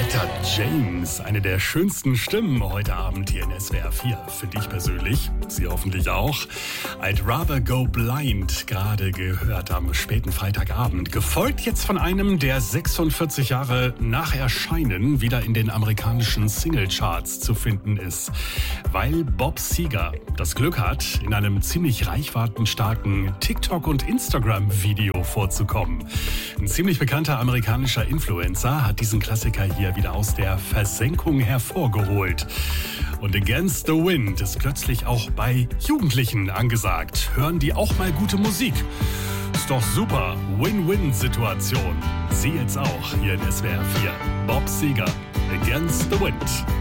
Etta James, eine der schönsten Stimmen heute Abend hier in SWR 4, finde ich persönlich. Sie hoffentlich auch. I'd Rather Go Blind, gerade gehört am späten Freitagabend. Gefolgt jetzt von einem, der 46 Jahre nach Erscheinen wieder in den amerikanischen Singlecharts zu finden ist. Weil Bob Seger das Glück hat, in einem ziemlich reichweitenstarken TikTok- und Instagram-Video vorzukommen. Ein ziemlich bekannter amerikanischer Influencer hat diesen Klassiker hier wieder aus der Versenkung hervorgeholt. Und Against the Wind ist plötzlich auch bei Jugendlichen angesagt. Hören die auch mal gute Musik? Ist doch super. Win-Win-Situation. Sie jetzt auch hier in SWR 4. Bob Seger, Against the Wind.